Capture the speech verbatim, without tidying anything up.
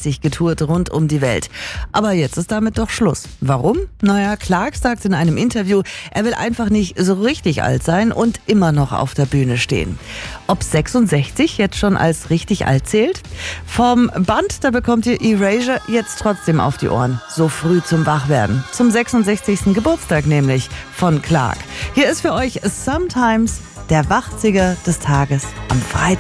sechsundsechzig getourt rund um die Welt. Aber jetzt ist damit doch Schluss. Warum? Naja, Clark sagt in einem Interview, er will einfach nicht so richtig alt sein und immer noch auf der Bühne stehen. Ob sechsundsechzig jetzt schon als richtig alt zählt? Vom Band, da bekommt ihr Erasure jetzt trotzdem auf die Ohren. So früh zum Wachwerden. Zum sechsundsechzigsten Geburtstag nämlich von Clark. Hier ist für euch Sometimes der Wachziger des Tages am Freitag.